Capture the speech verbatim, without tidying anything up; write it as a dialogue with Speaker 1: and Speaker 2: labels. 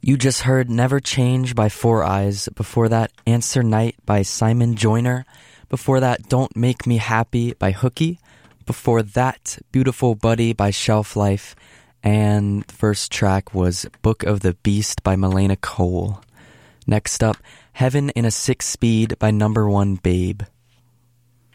Speaker 1: You just heard Never Change by Four Eyes. Before that, Answer Night by Simon Joyner. Before that, Don't Make Me Happy by Hooky. Before that, Beautiful Buddy by Shelf Life. And the first track was Book of the Beast by Milena Cole. Next up, Heaven in a Six Speed by Number One Babe.